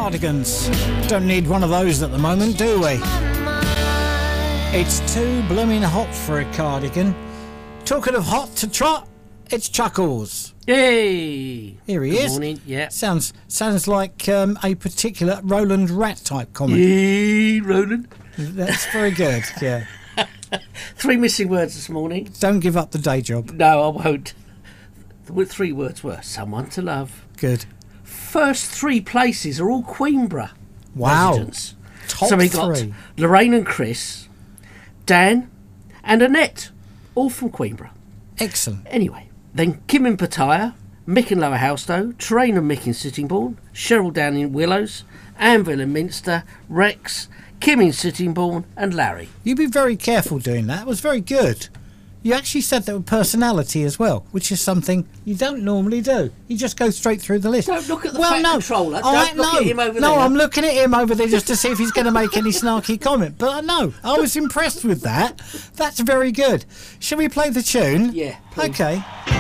cardigans. Don't need one of those at the moment, do we? It's too blooming hot for a cardigan. Talking of hot to trot, it's Chuckles. Yay! Here he Good is. morning, yeah. Sounds like a particular Roland Rat type comment. Yay, Roland. That's very good, yeah. 3 missing words this morning. Don't give up the day job. No, I won't. The 3 words were someone to love. Good. First 3 places are all Queenborough Wow. residents. Top So we got 3. Lorraine and Chris, Dan and Annette, all from Queenborough. Excellent. Anyway, then Kim in Pattaya, Mick in Lower Howstow, Terrain and Mick in Sittingbourne, Cheryl down in Willows, Anvil in Minster, Rex, Kim in Sittingbourne and Larry. You be very careful doing that. It was very good. You actually said that with personality as well, which is something you don't normally do. You just go straight through the list. Don't look at the fact controller. Don't look at him over there. No, I'm looking at him over there just to see if he's going to make any snarky comment. But I know. I was impressed with that. That's very good. Shall we play the tune? Yeah, please. Okay.